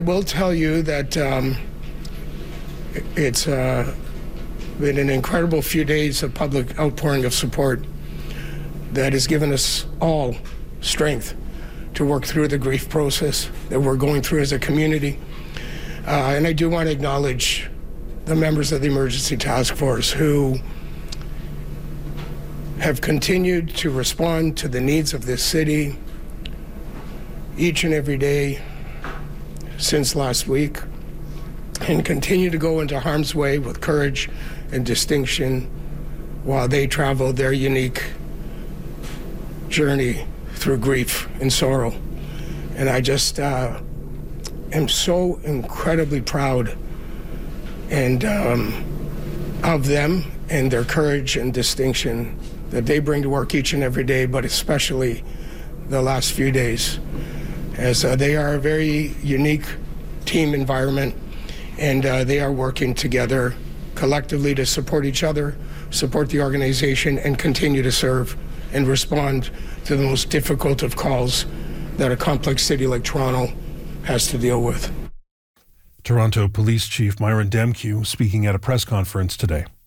will tell you that it's been an incredible few days of public outpouring of support that has given us all strength to work through the grief process that we're going through as a community. And I do want to acknowledge the members of the Emergency Task Force who have continued to respond to the needs of this city each and every day since last week, and continue to go into harm's way with courage and distinction while they travel their unique journey through grief and sorrow. And I just am so incredibly proud and of them and their courage and distinction that they bring to work each and every day, but especially the last few days, as they are a very unique team environment, and they are working together collectively to support each other, support the organization, and continue to serve and respond to the most difficult of calls that a complex city like Toronto has to deal with. Toronto Police Chief Myron Demkiw speaking at a press conference today.